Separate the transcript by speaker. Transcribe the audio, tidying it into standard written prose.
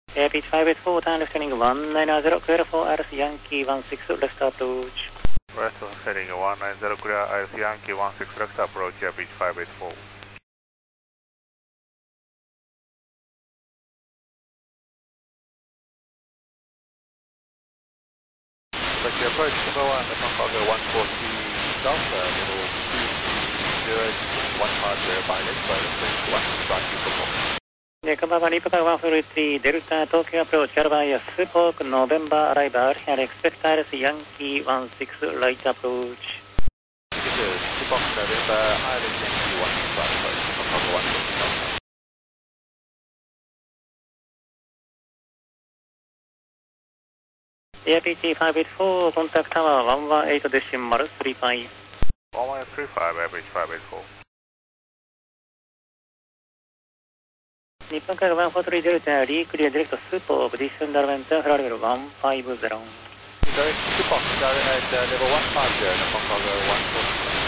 Speaker 1: Air Beach 584, time left heading 190, clear for Iris Yankee 16, left approach.
Speaker 2: West heading 190, clear Iris Yankee 16, left approach, Air Beach 584. Taxi approach number 1, Concordia 140 South, level 220, 1 hard pilot, pilot 1, start you for more.
Speaker 1: Yakaba Lipa 143, Delta Tokyo approach, Carabaya, Spoke, November arrival, and expect Iris Yankee 16, light approach.
Speaker 2: This is Spoke, November, Iris Yankee 16, Concordia 140 South.
Speaker 1: AirPG 584, contact tower 118.35.
Speaker 2: 1135, average 584.
Speaker 1: 日本海側143デルタ、リークリアディレクトスーポーブディスンダルメント、フラレベル150。
Speaker 2: Direct Spoke, at level 150, Concordia 140.